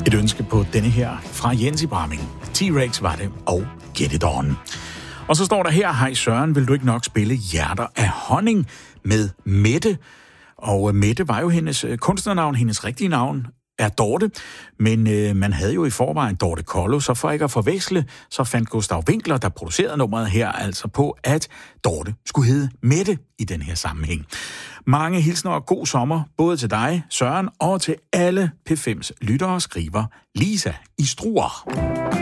Et ønske på denne her fra Jens i Bramming. T-Rex var det, og Get It On. Og så står der her, hej Søren, vil du ikke nok spille Hjerter af Honning med Mette? Og Mette var jo hendes kunstnernavn, hendes rigtige navn er Dorte, men man havde jo i forvejen Dorte Kollo, så for ikke at forveksle, så fandt Gustav Winkler, der producerede nummeret her, altså på, at Dorte skulle hedde Mette i den her sammenhæng. Mange hilsner og god sommer, både til dig, Søren, og til alle P5's lyttere og skriver Lisa i Struer.